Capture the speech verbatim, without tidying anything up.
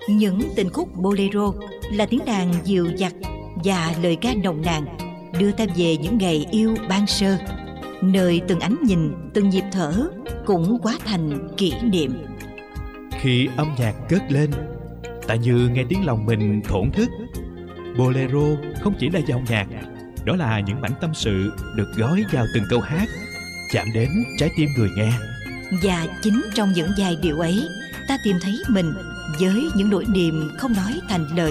Những tình khúc bolero là tiếng đàn dịu dặt và lời ca nồng nàn đưa ta về những ngày yêu ban sơ, nơi từng ánh nhìn, từng nhịp thở cũng hóa thành kỷ niệm. Khi âm nhạc cất lên, ta như nghe tiếng lòng mình thổn thức. Bolero không chỉ là dòng nhạc, đó là những mảnh tâm sự được gói vào từng câu hát, chạm đến trái tim người nghe. Và chính trong những giai điệu ấy, ta tìm thấy mình với những nỗi niềm không nói thành lời.